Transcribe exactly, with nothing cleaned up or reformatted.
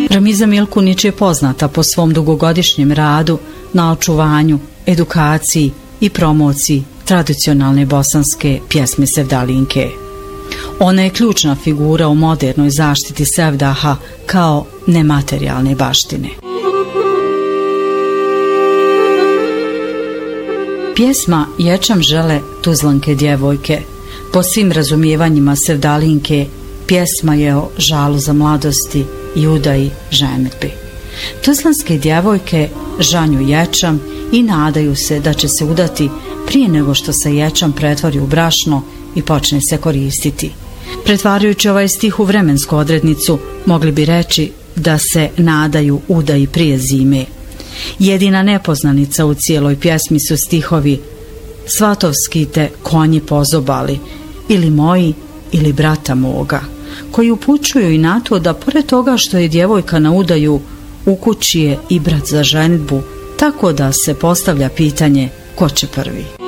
Ramiza Milkunić je poznata po svom dugogodišnjem radu na očuvanju, edukaciji i promociji tradicionalne bosanske pjesme sevdalinke. Ona je ključna figura u modernoj zaštiti sevdaha kao nematerijalne baštine. Pjesma Ječam žele Tuzlanke djevojke, po svim razumijevanjima sevdalinke, pjesma je o žalu za mladosti i udaji ženidbi. Tuzlanske djevojke žanju ječam i nadaju se da će se udati prije nego što se ječam pretvori u brašno i počne se koristiti. Pretvarajući ovaj stih u vremensku odrednicu, mogli bi reći da se nadaju udaji prije zime. Jedina nepoznanica u cijeloj pjesmi su stihovi Svatovski te konji pozobali, ili moji ili brata moga, koji upućuju i na to da pored toga što je djevojka na udaju, u kući je i brat za ženidbu, tako da se postavlja pitanje ko će prvi.